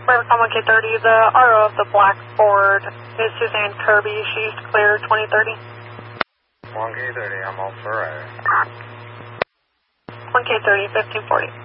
River Common K30, the RO of the black Ford is Suzanne Kirby. She's clear 2030. 1K30, I'm all for right. 1K30, 1540.